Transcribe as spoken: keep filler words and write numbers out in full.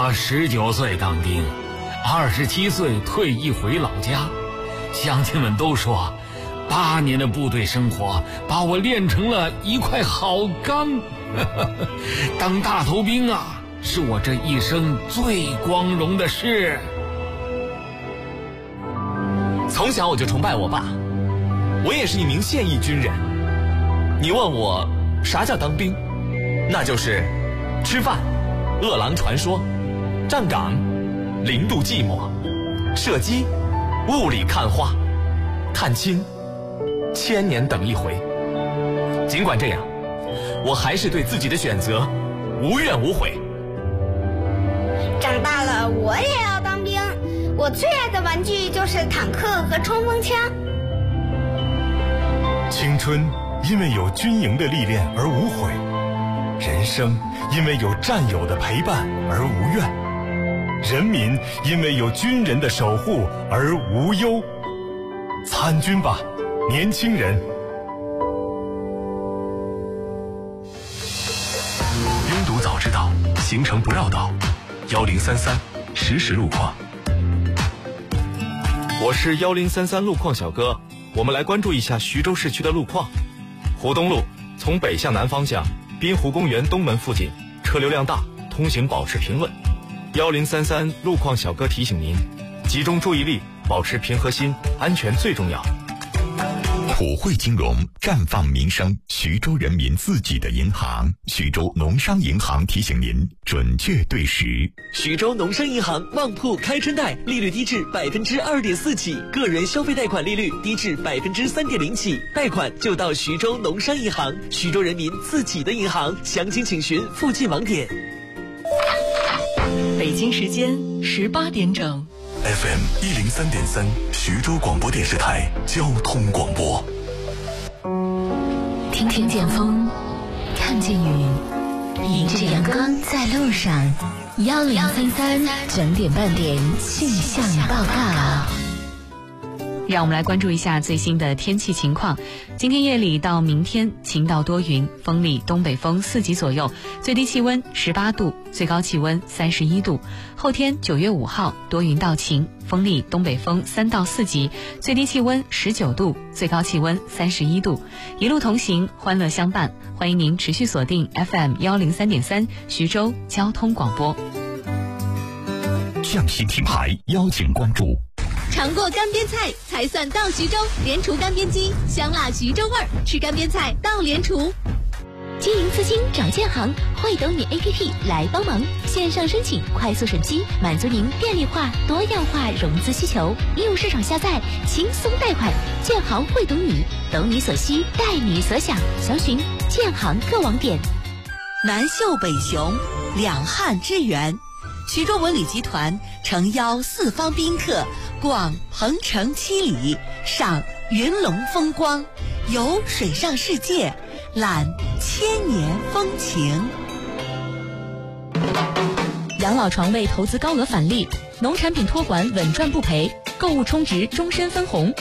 我十九岁当兵，二十七岁退役回老家。乡亲们都说，八年的部队生活把我练成了一块好钢。当大头兵啊，是我这一生最光荣的事。 从小我就崇拜我爸，我也是一名现役军人。你问我啥叫当兵，那就是吃饭、饿狼传说、站岗、零度寂寞、射击、雾里看花、看清、千年等一回。尽管这样，我还是对自己的选择无怨无悔。 长大了我也要当兵，我最爱的玩具就是坦克和冲锋枪。 青春因为有军营的历练而无悔，人生因为有战友的陪伴而无怨，人民因为有军人的守护而无忧。参军吧，年轻人！ 拥堵早知道，行程不绕道。幺零三三实时路况。 我是幺零三三路况小哥，我们来关注一下徐州市区的路况。湖东路从北向南方向，滨湖公园东门附近车流量大，通行保持平稳。幺零三三路况小哥提醒您，集中注意力，保持平和心，安全最重要。 普惠金融，绽放民生，徐州人民自己的银行。徐州农商银行提醒您，准确对时。 徐州农商银行旺铺开春贷，利率低至百分之二点四起，个人消费贷款利率低至百分之三点零起，贷款就到徐州农商银行，徐州人民自己的银行。详情请询附近网点。 北京时间十八点整。 F M 一零三点三，徐州广播电视台交通广播。 听听见风，看见云，迎着阳光在路上。幺零三三整点半点气象报告。 让我们来关注一下最新的天气情况。今天夜里到明天晴到多云，风力东北风四级左右，最低气温十八度，最高气温三十一度。后天九月五号多云到晴，风力东北风三到四级，最低气温十九度，最高气温三十一度。一路同行，欢乐相伴，欢迎您持续锁定 F M 幺零三点三徐州交通广播。 匠心品牌邀请关注。 尝过干煸菜才算到徐州，联厨干煸鸡，香辣徐州味儿，吃干煸菜到联厨。 经营资金找建行，汇懂你 A P P 来帮忙，线上申请，快速审批，满足您便利化、多样化融资需求。应用市场下载，轻松贷款。建行汇懂你，懂你所需，带你所想。详询建行各网点。 南秀北雄，两汉之源。徐州文旅集团诚邀四方宾客逛鹏城七里，赏云龙风光，游水上世界，览千年风情。 养老床位投资高额返利，农产品托管稳赚不赔，购物充值终身分红。